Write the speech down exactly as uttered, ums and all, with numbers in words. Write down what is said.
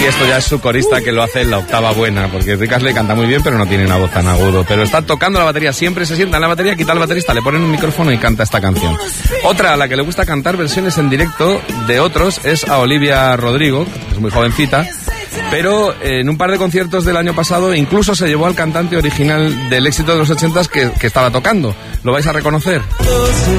Y esto ya es su corista que lo hace en la octava buena, porque Rick Astley canta muy bien, pero no tiene una voz tan agudo. Pero está tocando la batería, siempre se sienta en la batería, quita el baterista, le ponen un micrófono y canta esta canción. Otra a la que le gusta cantar versiones en directo de otros es a Olivia Rodrigo, que es muy jovencita, pero en un par de conciertos del año pasado incluso se llevó al cantante original del éxito de los ochentas que, que estaba tocando. ¿Lo vais a reconocer?